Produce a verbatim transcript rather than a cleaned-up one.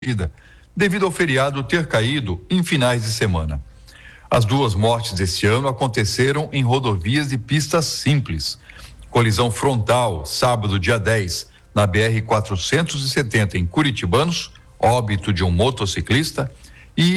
devido ao feriado ter caído em finais de semana. As duas mortes deste ano aconteceram em rodovias de pistas simples. Colisão frontal, sábado, dia dez, na B R quatrocentos e setenta, em Curitibanos, óbito de um motociclista,